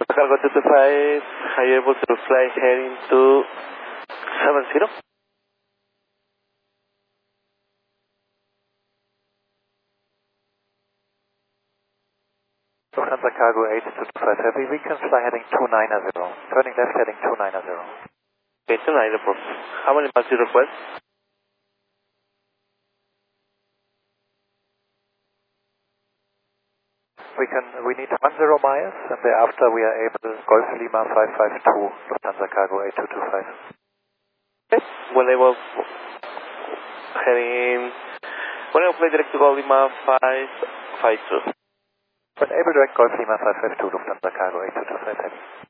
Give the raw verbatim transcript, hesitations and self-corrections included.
Cargo two two five, higher able to fly heading to seven zero. Lufthansa Cargo eight two two five Heavy, we can fly heading two nine zero. Turning left heading two nine zero. Okay, two nine zero. How many miles do you request? We can, we need one zero miles, and thereafter we are able, Golf Lima five five two, Lufthansa Cargo eight two two five. Okay, when able, heading, when able, fly direct to Golf Lima five five two. When able, direct Golf Lima five five two, Lufthansa Cargo eight two two five Heavy.